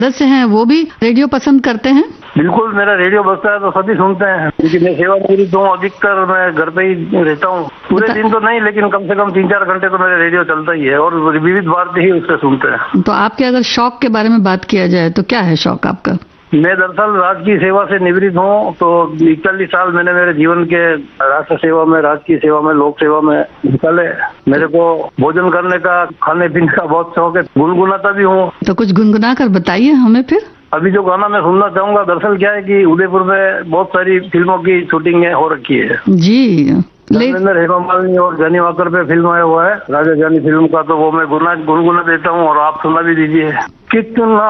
सदस्य हैं वो भी रेडियो पसंद करते हैं? बिल्कुल, मेरा रेडियो बजता है तो सभी सुनते हैं, क्योंकि मैं सेवानिवृत्त हूँ। अधिकतर मैं घर पे ही रहता हूँ, पूरे दिन तो नहीं, लेकिन कम से कम 3-4 घंटे तो मेरा रेडियो चलता ही है और विविध भारती ही उससे सुनते हैं। तो आपके अगर शौक के बारे में बात किया जाए तो क्या है शौक आपका? मैं दरअसल राजकीय सेवा से निवृत्त हूँ, तो 41 साल मैंने मेरे जीवन के राष्ट्र सेवा में, राजकीय सेवा में, लोक सेवा में निकाले। मेरे को भोजन करने का, खाने पीने का बहुत शौक है, गुनगुनाता भी हूँ। तो कुछ गुनगुना कर बताइए हमें फिर। अभी जो गाना मैं सुनना चाहूंगा, दरअसल क्या है कि उदयपुर में बहुत सारी फिल्मों की शूटिंग हो रखी है जी। धर्मेंद्र, हेमा मालिनी और जानी वाकर पे फिल्म आया हुआ है, राजा जानी फिल्म का, तो वो मैं गुनगुना देता हूँ और आप सुना भी दीजिए। कितना